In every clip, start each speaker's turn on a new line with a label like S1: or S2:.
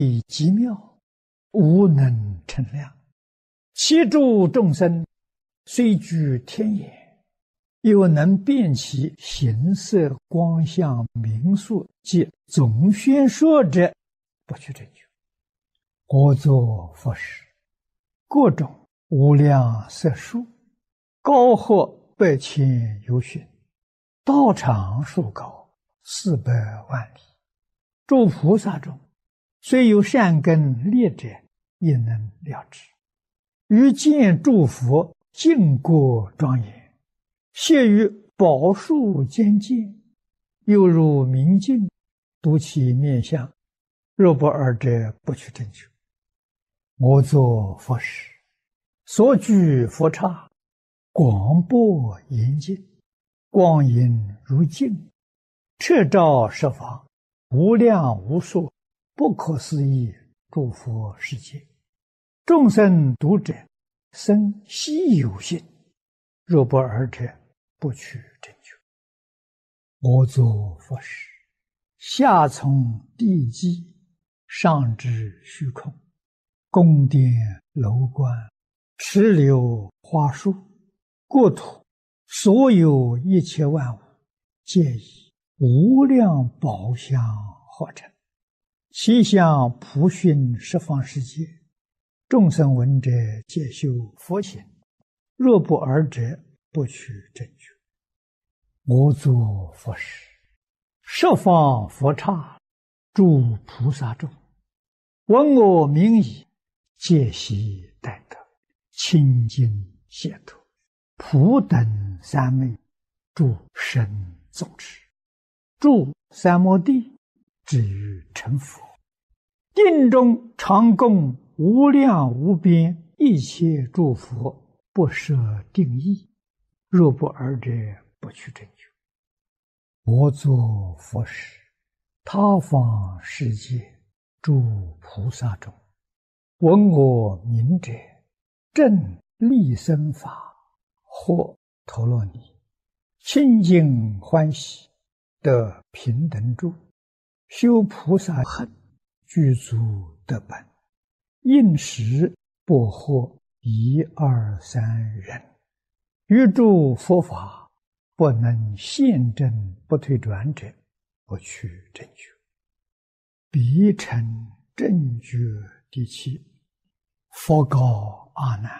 S1: 以极妙，无能称量。其诸众生，虽居天眼，又能辨其形色光相名数及总宣说者，不去证据。我作佛时，各种无量色数，高或百千由旬，道场数高400万里。诸菩萨中，虽有善根劣者，也能了知。于见诸佛净国庄严，谢于宝树间见，又如明镜，睹其面相。若不尔者，不去证据。我作佛时，所居佛刹，广博严净，光阴如镜，彻照十方，无量无数，不可思议诸佛世界。众生读者，生希有信。若不尔者，不去证据。我作佛时，下从地基，上至虚空，宫殿楼观，池流花树，国土所有一切万物，皆以无量宝相合成，其相普熏十方世界。众生闻者，皆修佛行。若不尔者，不去证据。我作佛时，十方佛刹，诸菩萨众，闻我名已，皆悉待得，清净解脱，普等三昧，诸神众持，住三摩地，至于成佛。定中常供无量无边一切诸佛，不设定义。若不尔者，不去证据。我作佛时，他方世界诸菩萨中，闻我名者，正利生法，或陀罗尼，清净欢喜，得平等住，修菩萨行，具足得本，应时不获1、2、3人。于诸佛法，不能现证不退转者，不去证据。彼成正觉第7。佛告阿难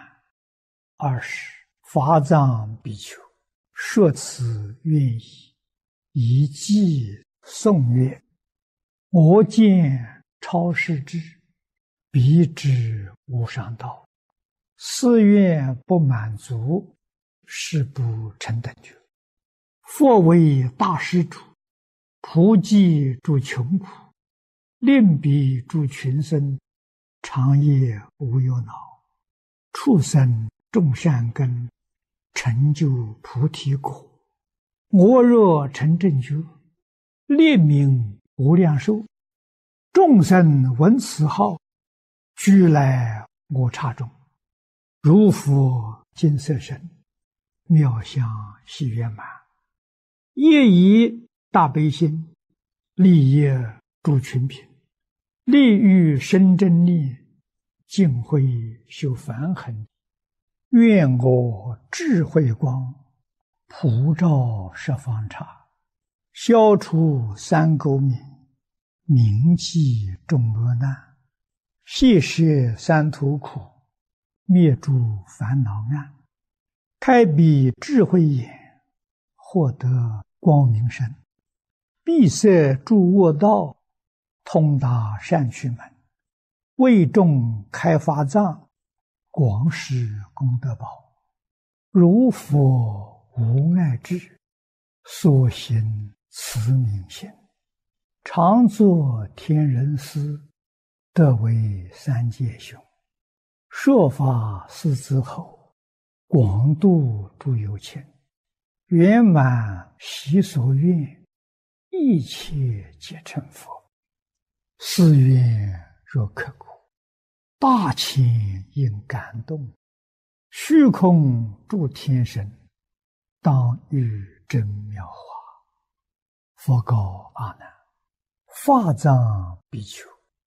S1: ：20法藏比丘，说此愿意，以偈颂曰：我见超世智，彼知无上道，誓愿不满足，是不成等觉。佛为大施主，普济诸穷苦，令彼诸群生，长夜无忧恼，畜生种善根，成就菩提果。我若成正觉，列名无量寿，众生闻此号，俱来我刹中，如佛金色身，妙相喜圆满，业以大悲心，利益诸群品，利欲生真力，净慧修梵行。愿我智慧光，普照十方刹，消除三垢冥，铭记众恶难，悉摄三途苦，灭诸烦恼暗，开彼智慧眼，获得光明身，闭塞诸恶道，通达善趣门，为众开法藏，广施功德宝。如佛无碍智，所行慈悯心，常作天人师，得为三界雄。说法四子后，广度诸有情，圆满习所愿，一切皆成佛。誓愿若刻苦，大千应感动，虚空诸天神，当遇真妙法。佛告阿难：法藏比丘，